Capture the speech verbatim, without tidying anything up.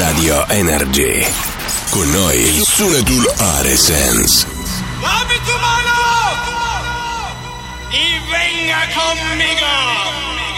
Radio Energy. Con noi il Sunetul Aresens. Abito mano! Y venga conmigo!